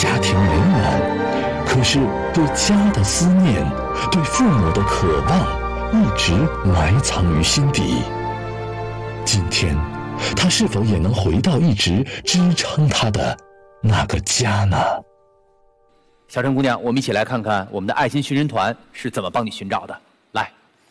家庭美满，可是对家的思念，对父母的渴望，一直埋藏于心底。今天，他是否也能回到一直支撑他的那个家呢？ 小陈姑娘，我们一起来看看我们的爱心寻人团是怎么帮你寻找的。